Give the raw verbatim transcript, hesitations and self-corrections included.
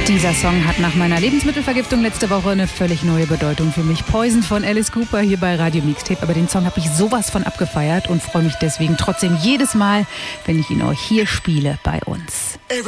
Dieser Song hat nach meiner Lebensmittelvergiftung letzte Woche eine völlig neue Bedeutung für mich. Poison von Alice Cooper hier bei Radio Mixtape. Aber den Song habe ich sowas von abgefeiert und freue mich deswegen trotzdem jedes Mal, wenn ich ihn euch hier spiele bei uns.